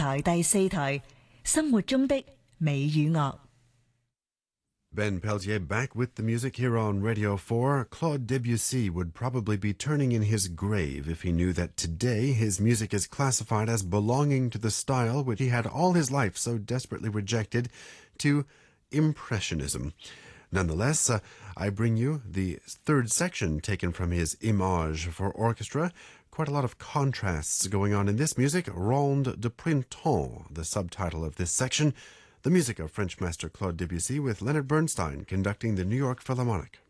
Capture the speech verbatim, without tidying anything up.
台第四題，生活中的美與樂。 Ben Peltier back with the music here on Radio four. Claude Debussy would probably be turning in his grave if he knew that today his music is classified as belonging to the style which he had all his life so desperately rejected, to Impressionism. Nonetheless, uh, I bring you the third section taken from his Images for orchestra. Quite a lot of contrasts going on in this music. Ronde de Printemps, the subtitle of this section. The music of French master Claude Debussy with Leonard Bernstein conducting the New York Philharmonic.